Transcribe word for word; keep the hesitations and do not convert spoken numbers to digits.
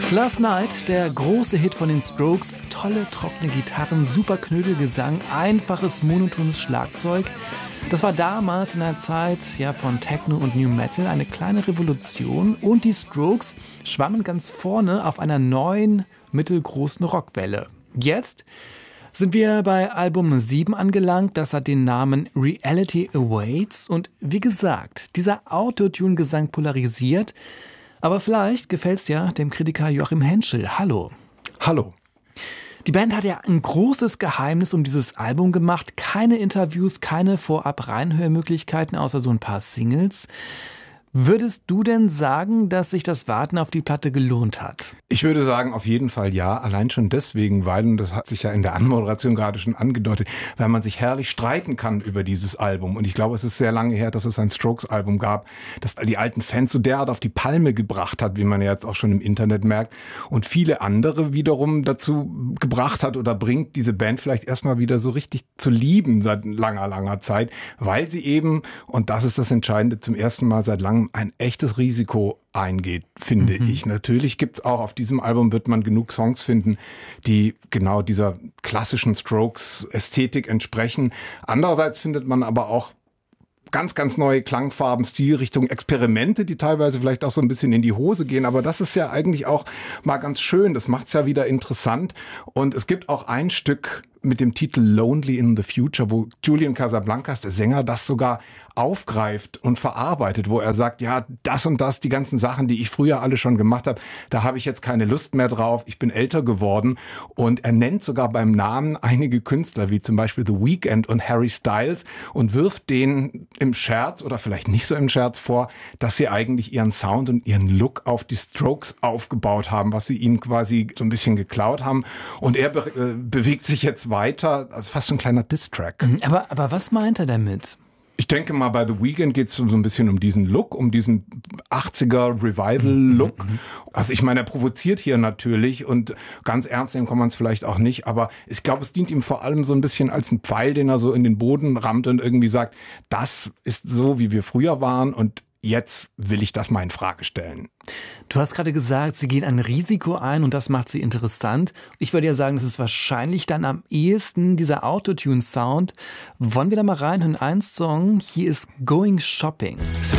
Last Night, der große Hit von den Strokes, tolle trockene Gitarren, super Knödelgesang, einfaches monotones Schlagzeug. Das war damals in der Zeit ja, von Techno und New Metal eine kleine Revolution und die Strokes schwammen ganz vorne auf einer neuen, mittelgroßen Rockwelle. Jetzt sind wir bei Album sieben angelangt, das hat den Namen Reality Awaits und wie gesagt, dieser Autotune-Gesang polarisiert, aber vielleicht gefällt es ja dem Kritiker Joachim Henschel. Hallo. Hallo. Die Band hat ja ein großes Geheimnis um dieses Album gemacht. Keine Interviews, keine Vorab-Reinhörmöglichkeiten, außer so ein paar Singles. Würdest du denn sagen, dass sich das Warten auf die Platte gelohnt hat? Ich würde sagen, auf jeden Fall ja. Allein schon deswegen, weil, und das hat sich ja in der Anmoderation gerade schon angedeutet, weil man sich herrlich streiten kann über dieses Album. Und ich glaube, es ist sehr lange her, dass es ein Strokes-Album gab, das die alten Fans so derart auf die Palme gebracht hat, wie man ja jetzt auch schon im Internet merkt. Und viele andere wiederum dazu gebracht hat oder bringt, diese Band vielleicht erstmal wieder so richtig zu lieben seit langer, langer Zeit, weil sie eben, und das ist das Entscheidende, zum ersten Mal seit langem ein echtes Risiko eingeht, finde mhm. ich. Natürlich gibt's auch, auf diesem Album wird man genug Songs finden, die genau dieser klassischen Strokes-Ästhetik entsprechen. Andererseits findet man aber auch ganz, ganz neue Klangfarben, Stilrichtungen, Experimente, die teilweise vielleicht auch so ein bisschen in die Hose gehen. Aber das ist ja eigentlich auch mal ganz schön. Das macht's ja wieder interessant. Und es gibt auch ein Stück mit dem Titel Lonely in the Future, wo Julian Casablancas, der Sänger, das sogar aufgreift und verarbeitet, wo er sagt, ja, das und das, die ganzen Sachen, die ich früher alle schon gemacht habe, da habe ich jetzt keine Lust mehr drauf, ich bin älter geworden. Und er nennt sogar beim Namen einige Künstler, wie zum Beispiel The Weeknd und Harry Styles, und wirft denen im Scherz oder vielleicht nicht so im Scherz vor, dass sie eigentlich ihren Sound und ihren Look auf die Strokes aufgebaut haben, was sie ihnen quasi so ein bisschen geklaut haben. Und er be- äh, bewegt sich jetzt weiter, also fast so ein kleiner Diss-Track. Aber, aber was meint er damit? Ich denke mal, bei The Weeknd geht es so ein bisschen um diesen Look, um diesen achtziger Revival-Look. Mhm. Also ich meine, er provoziert hier natürlich und ganz ernst nehmen kann man es vielleicht auch nicht, aber ich glaube, es dient ihm vor allem so ein bisschen als ein Pfeil, den er so in den Boden rammt und irgendwie sagt, das ist so, wie wir früher waren und jetzt will ich das mal in Frage stellen. Du hast gerade gesagt, sie geht ein Risiko ein und das macht sie interessant. Ich würde ja sagen, das ist wahrscheinlich dann am ehesten dieser Autotune-Sound. Wollen wir da mal reinhören? Ein Song, hier ist Going Shopping.